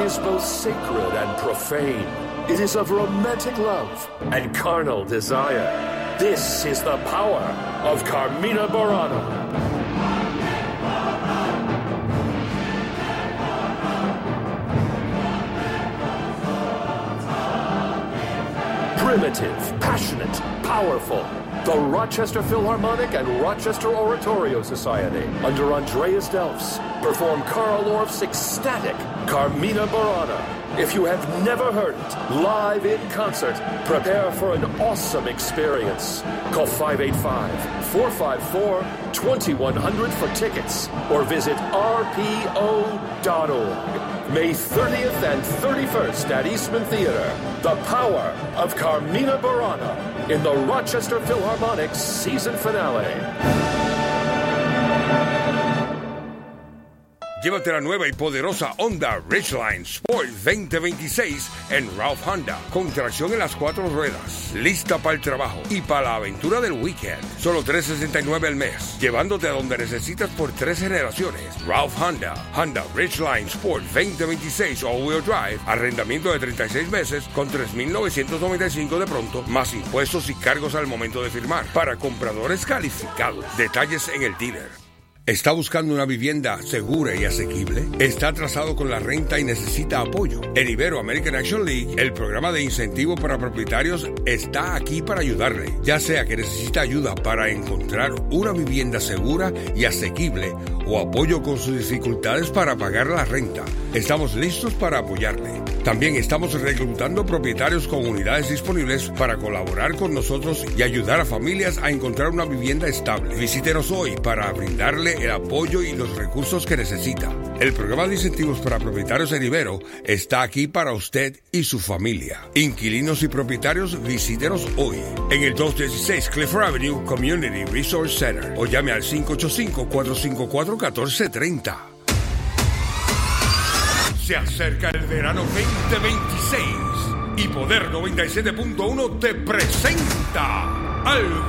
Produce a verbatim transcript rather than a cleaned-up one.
is both sacred and profane. It is of romantic love and carnal desire. This is the power of Carmina Burana. Primitive, passionate, powerful. The Rochester Philharmonic and Rochester Oratorio Society, under Andreas Delfs, perform Carl Orff's ecstatic Carmina Burana. If you have never heard it, live in concert, prepare for an awesome experience. Call five eight five, four five four, two one zero zero for tickets or visit r p o dot org. May thirtieth and thirty-first at Eastman Theater. The power of Carmina Burana in the Rochester Philharmonic season finale. Llévate la nueva y poderosa Honda Ridgeline Sport veinte veintiséis en Ralph Honda, con tracción en las cuatro ruedas, lista para el trabajo y para la aventura del weekend. Solo tres sesenta y nueve al mes, llevándote a donde necesitas por tres generaciones. Ralph Honda, Honda Ridgeline Sport veinte veintiséis All-Wheel Drive, arrendamiento de treinta y seis meses con tres mil novecientos noventa y cinco de pronto, más impuestos y cargos al momento de firmar, para compradores calificados. Detalles en el dealer. ¿Está buscando una vivienda segura y asequible? ¿Está atrasado con la renta y necesita apoyo? En Ibero American Action League, el programa de incentivo para propietarios está aquí para ayudarle. Ya sea que necesita ayuda para encontrar una vivienda segura y asequible o apoyo con sus dificultades para pagar la renta, estamos listos para apoyarle. También estamos reclutando propietarios con unidades disponibles para colaborar con nosotros y ayudar a familias a encontrar una vivienda estable. Visítenos hoy para brindarle el apoyo y los recursos que necesita. El programa de incentivos para propietarios en Ibero está aquí para usted y su familia. Inquilinos y propietarios, visítenos hoy en el doscientos dieciséis Clifford Avenue Community Resource Center o llame al cinco ocho cinco, cuatro cinco cuatro, uno cuatro tres cero. Se acerca el verano veinte veintiséis y Poder noventa y siete punto uno te presenta al